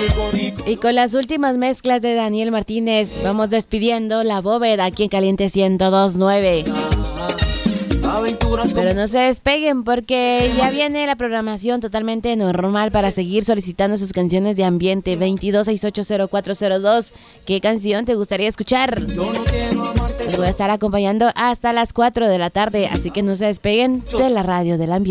Y con las últimas mezclas de Daniel Martínez, vamos despidiendo La Bóveda aquí en Caliente 102.9. Pero no se despeguen porque ya viene la programación totalmente normal para seguir solicitando sus canciones de ambiente. 22680402. ¿Qué canción te gustaría escuchar? Les voy a estar acompañando hasta las 4 de la tarde, así que no se despeguen de la radio del ambiente.